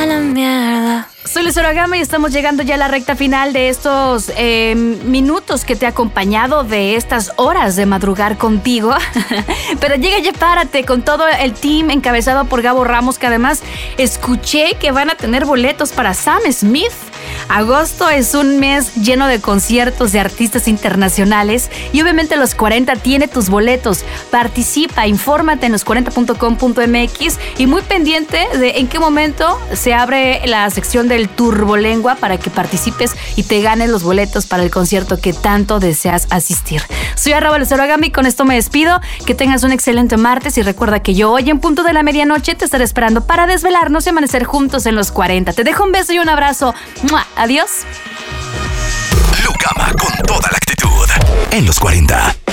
a la mierda. Soy Lucero Agama y estamos llegando ya a la recta final de estos minutos que te he acompañado, de estas horas de madrugar contigo. Pero llega ya Párate con todo el team encabezado por Gabo Ramos, que además escuché que van a tener boletos para Sam Smith. Agosto es un mes lleno de conciertos de artistas internacionales y obviamente Los 40 tiene tus boletos. Participa, infórmate en los40.com.mx y muy pendiente de en qué momento se abre la sección del Turbolengua para que participes y te ganes los boletos para el concierto que tanto deseas asistir. Soy @Lucero Agama y con esto me despido. Que tengas un excelente martes y recuerda que yo hoy en punto de la medianoche te estaré esperando para desvelarnos y amanecer juntos en Los 40. Te dejo un beso y un abrazo. ¡Mua! Adiós. Lucama con toda la actitud en Los 40.